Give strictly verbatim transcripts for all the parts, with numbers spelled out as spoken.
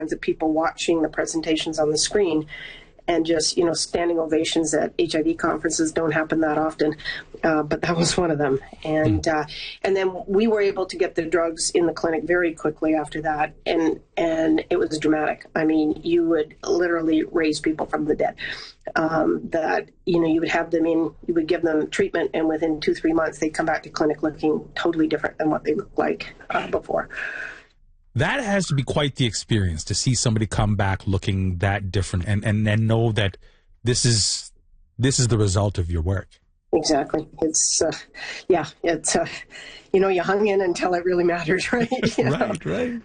of people watching the presentations on the screen, and just, you know, standing ovations at H I V conferences don't happen that often, uh, but that was one of them. And uh, and then we were able to get the drugs in the clinic very quickly after that, and and it was dramatic. I mean, you would literally raise people from the dead. Um, that, you know, you would have them in, you would give them treatment, and within two, three months, they'd come back to clinic looking totally different than what they looked like uh, before. That has to be quite the experience to see somebody come back looking that different, and, and, and know that this is this is the result of your work. Exactly. It's, uh, yeah, it's, uh, you know, you hung in until it really matters, right? You know? Right, right.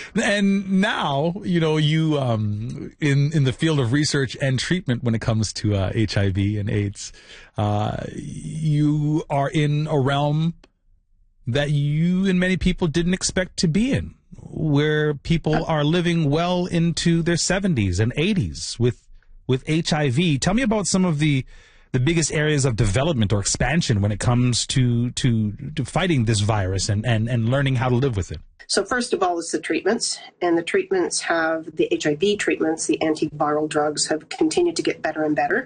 And now, you know, you, um, in, in the field of research and treatment when it comes to uh, H I V and AIDS, uh, you are in a realm that you and many people didn't expect to be in, where people are living well into their seventies and eighties with with H I V. Tell me about some of the the biggest areas of development or expansion when it comes to to, to fighting this virus and, and, and learning how to live with it. So first of all, it's the treatments, and the treatments have, the H I V treatments, the antiviral drugs have continued to get better and better.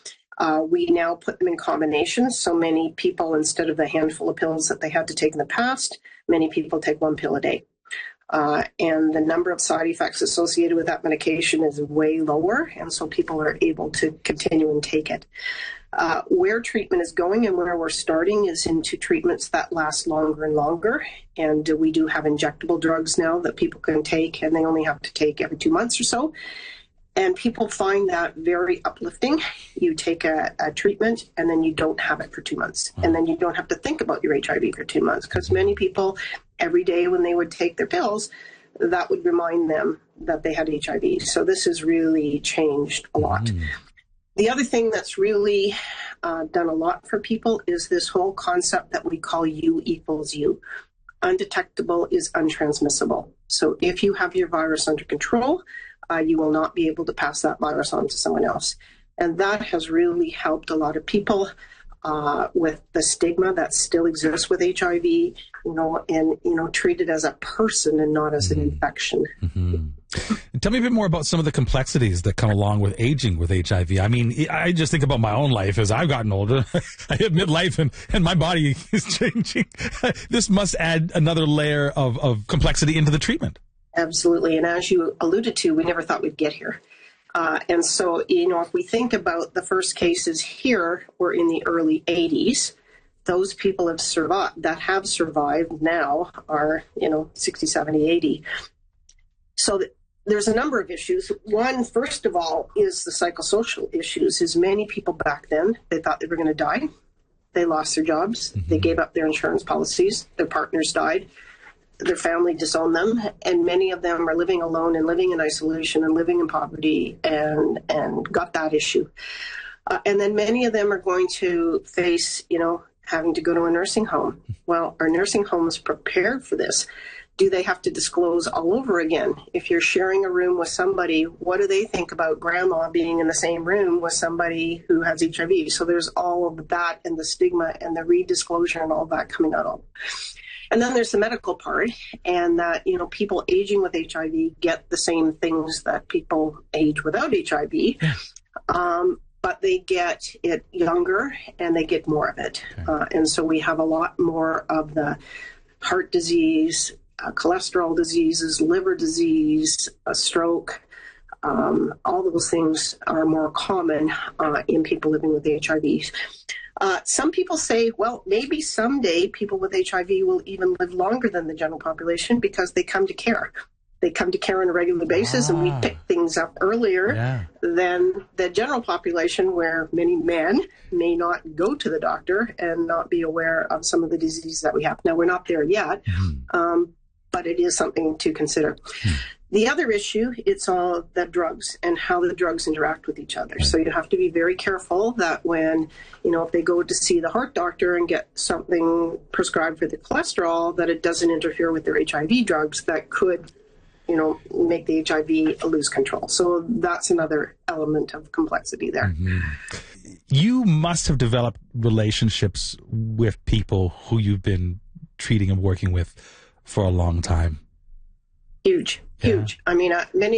Uh, we now put them in combinations. So many people, instead of the handful of pills that they had to take in the past, many people take one pill a day. Uh, and the number of side effects associated with that medication is way lower, and so people are able to continue and take it. Uh, where treatment is going and where we're starting is into treatments that last longer and longer, and uh, we do have injectable drugs now that people can take, and they only have to take every two months or so. And people find that very uplifting. You take a, a treatment and then you don't have it for two months. And then you don't have to think about your H I V for two months. Because many people, every day when they would take their pills, that would remind them that they had H I V. So this has really changed a lot. Mm. The other thing that's really uh, done a lot for people is this whole concept that we call U equals U. Undetectable is untransmissible. So if you have your virus under control, Uh, you will not be able to pass that virus on to someone else. And that has really helped a lot of people uh, with the stigma that still exists with H I V, you know, and, you know, treat it as a person and not as mm-hmm. an infection. Mm-hmm. Tell me a bit more about some of the complexities that come along with aging with H I V. I mean, I just think about my own life as I've gotten older. I hit midlife and, and my body is changing. This must add another layer of, of complexity into the treatment. Absolutely. And as you alluded to, we never thought we'd get here. Uh, and so, you know, if we think about the first cases here were in the early eighties, those people have survived, that have survived now are, you know, sixty, seventy, eighty. So th- there's a number of issues. One, first of all, is the psychosocial issues. Is many people back then, they thought they were going to die. They lost their jobs. Mm-hmm. They gave up their insurance policies. Their partners died. Their family disowned them, and many of them are living alone and living in isolation and living in poverty, and and got that issue. Uh, and then many of them are going to face, you know, having to go to a nursing home. Well, are nursing homes prepared for this? Do they have to disclose all over again? If you're sharing a room with somebody, what do they think about grandma being in the same room with somebody who has H I V? So there's all of that, and the stigma and the redisclosure and all that coming out of. And then there's the medical part, and that, you know, people aging with H I V get the same things that people age without H I V, um, but they get it younger and they get more of it. Okay. Uh, and so we have a lot more of the heart disease, uh, cholesterol diseases, liver disease, a stroke. Um, all those things are more common uh, in people living with H I V. Uh, some people say, well, maybe someday people with H I V will even live longer than the general population because they come to care. They come to care on a regular basis, ah. and we pick things up earlier yeah. than the general population, where many men may not go to the doctor and not be aware of some of the diseases that we have. Now, we're not there yet, mm-hmm. um, but it is something to consider. Mm. The other issue, it's all the drugs and how the drugs interact with each other. So you have to be very careful that when, you know, if they go to see the heart doctor and get something prescribed for the cholesterol, that it doesn't interfere with their H I V drugs that could, you know, make the H I V lose control. So that's another element of complexity there. Mm-hmm. You must have developed relationships with people who you've been treating and working with for a long time. Huge. Huge. Yeah. I mean, uh, many